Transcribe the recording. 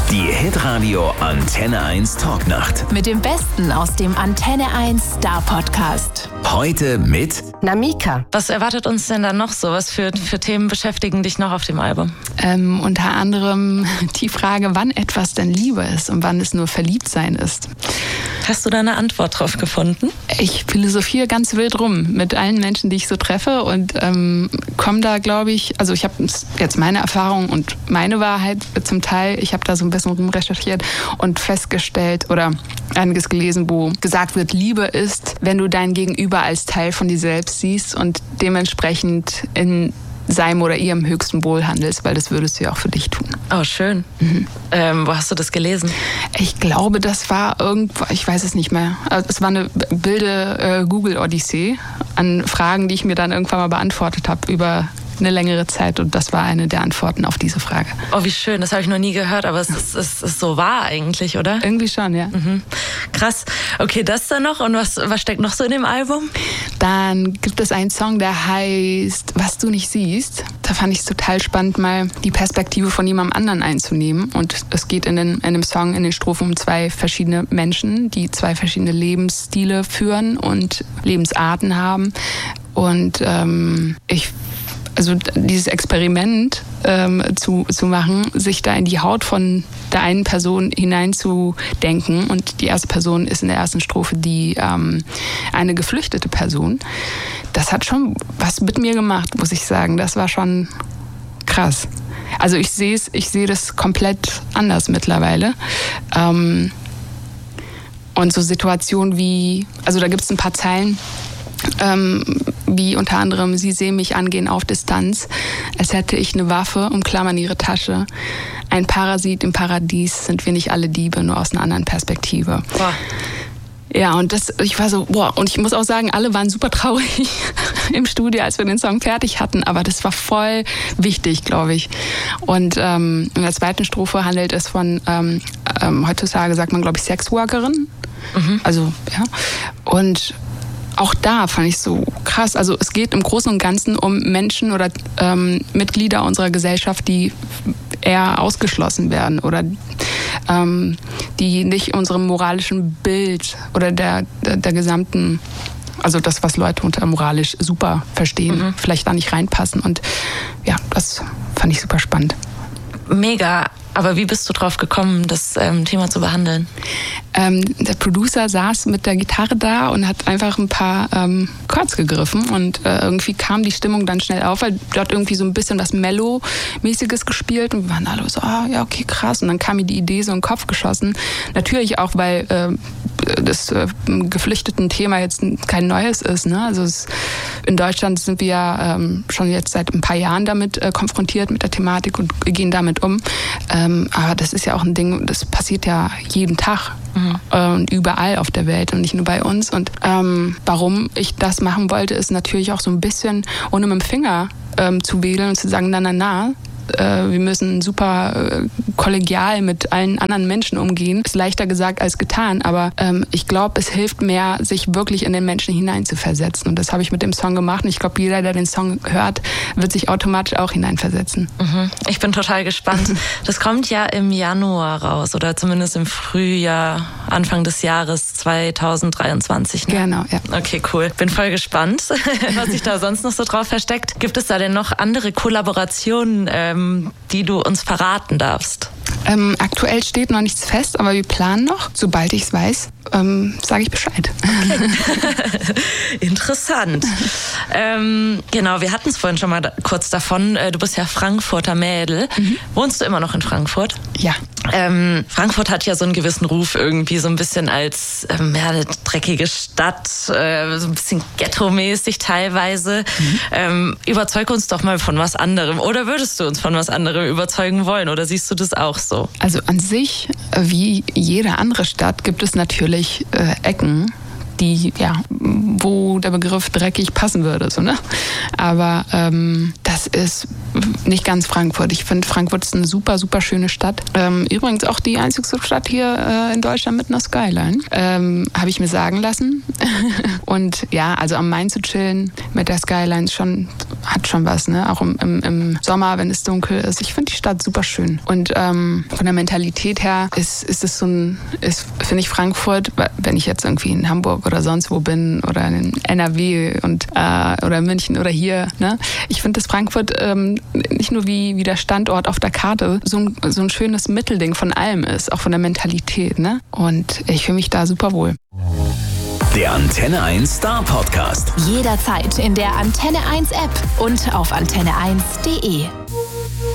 Die Hitradio Antenne 1 Talknacht. Mit dem Besten aus dem Antenne 1 Star Podcast. Heute mit Namika. Was erwartet uns denn dann noch so? Was für Themen beschäftigen dich noch auf dem Album? Unter anderem die Frage, wann etwas denn Liebe ist und wann es nur Verliebtsein ist. Hast du da eine Antwort drauf gefunden? Ich philosophiere ganz wild rum mit allen Menschen, die ich so treffe und komme da, glaube ich, also ich habe jetzt meine Erfahrung und meine Wahrheit zum Teil, ich habe da so ein bisschen rumrecherchiert und festgestellt oder einiges gelesen, wo gesagt wird, Liebe ist, wenn du dein Gegenüber als Teil von dir selbst siehst und dementsprechend in seinem oder ihrem höchsten Wohl handelst, weil das würdest du ja auch für dich tun. Oh, schön. Wo hast du das gelesen? Ich glaube, das war irgendwo, ich weiß es nicht mehr. Also es war eine wilde Google-Odyssee an Fragen, die ich mir dann irgendwann mal beantwortet habe über eine längere Zeit und das war eine der Antworten auf diese Frage. Oh, wie schön, das habe ich noch nie gehört, aber es ist so wahr eigentlich, oder? Irgendwie schon, ja. Krass. Okay, das dann noch und was steckt noch so in dem Album? Dann gibt es einen Song, der heißt Was du nicht siehst. Da fand ich es total spannend, mal die Perspektive von jemandem anderen einzunehmen und es geht in dem Song, in den Strophen um zwei verschiedene Menschen, die zwei verschiedene Lebensstile führen und Lebensarten haben und also dieses Experiment zu machen, sich da in die Haut von der einen Person hineinzudenken. Und die erste Person ist in der ersten Strophe eine geflüchtete Person. Das hat schon was mit mir gemacht, muss ich sagen. Das war schon krass. Also ich sehe das komplett anders mittlerweile. Und so Situationen wie, also da gibt es ein paar Zeilen, wie unter anderem, sie sehen mich angehen auf Distanz, als hätte ich eine Waffe, umklammern ihre Tasche. Ein Parasit im Paradies, sind wir nicht alle Diebe, nur aus einer anderen Perspektive. Boah. Ja, und ich war so, boah, und ich muss auch sagen, alle waren super traurig im Studio, als wir den Song fertig hatten, aber das war voll wichtig, glaube ich. Und in der zweiten Strophe handelt es von, heutzutage sagt man, glaube ich, Sexworkerin. Also, ja. Und auch da fand ich so krass. Also es geht im Großen und Ganzen um Menschen oder Mitglieder unserer Gesellschaft, die eher ausgeschlossen werden oder die nicht unserem moralischen Bild oder der gesamten, also das, was Leute unter moralisch super verstehen, vielleicht da nicht reinpassen. Und ja, das fand ich super spannend. Mega. Aber wie bist du drauf gekommen, das Thema zu behandeln? Der Producer saß mit der Gitarre da und hat einfach ein paar Chords gegriffen und irgendwie kam die Stimmung dann schnell auf, weil dort irgendwie so ein bisschen was Mellow-mäßiges gespielt und wir waren alle so, ja, okay, krass. Und dann kam mir die Idee so in den Kopf geschossen. Natürlich auch, weil das geflüchteten Thema jetzt kein neues ist. Ne? Also in Deutschland sind wir ja schon jetzt seit ein paar Jahren damit konfrontiert mit der Thematik und gehen damit um. Aber das ist ja auch ein Ding, das passiert ja jeden Tag und überall auf der Welt und nicht nur bei uns. Und warum ich das machen wollte, ist natürlich auch so ein bisschen, ohne mit dem Finger zu wedeln und zu sagen, na. Wir müssen super kollegial mit allen anderen Menschen umgehen. Ist leichter gesagt als getan, aber ich glaube, es hilft mehr, sich wirklich in den Menschen hineinzuversetzen. Und das habe ich mit dem Song gemacht. Und ich glaube, jeder, der den Song hört, wird sich automatisch auch hineinversetzen. Ich bin total gespannt. Das kommt ja im Januar raus oder zumindest im Frühjahr, Anfang des Jahres 2023. Ne? Genau, ja. Okay, cool. Bin voll gespannt, was sich da sonst noch so drauf versteckt. Gibt es da denn noch andere Kollaborationen, die du uns verraten darfst? Aktuell steht noch nichts fest, aber wir planen noch. Sobald ich es weiß, sage ich Bescheid. Okay. Interessant. Genau, wir hatten es vorhin schon mal kurz davon. Du bist ja Frankfurter Mädel. Wohnst du immer noch in Frankfurt? Ja. Frankfurt hat ja so einen gewissen Ruf irgendwie, so ein bisschen als eine dreckige Stadt, so ein bisschen ghetto-mäßig teilweise. Überzeug uns doch mal von was anderem. Oder würdest du uns von was anderem überzeugen wollen? Oder siehst du das auch so? Also an sich, wie jede andere Stadt, gibt es natürlich Ecken, die, ja, wo der Begriff dreckig passen würde. So, ne? Aber das ist nicht ganz Frankfurt. Ich finde, Frankfurt ist eine super, super schöne Stadt. Übrigens auch die einzigste Stadt hier in Deutschland mit einer Skyline. Habe ich mir sagen lassen. Und ja, also am Main zu chillen mit der Skyline ist schon hat schon was, ne? Auch im Sommer, wenn es dunkel ist. Ich finde die Stadt super schön. Und von der Mentalität her finde ich Frankfurt, wenn ich jetzt irgendwie in Hamburg oder sonst wo bin oder in NRW oder München oder hier, ne? Ich finde, dass Frankfurt nicht nur wie der Standort auf der Karte so ein schönes Mittelding von allem ist, auch von der Mentalität, ne? Und ich fühle mich da super wohl. Der Antenne 1 Star Podcast. Jederzeit in der Antenne 1 App und auf antenne1.de.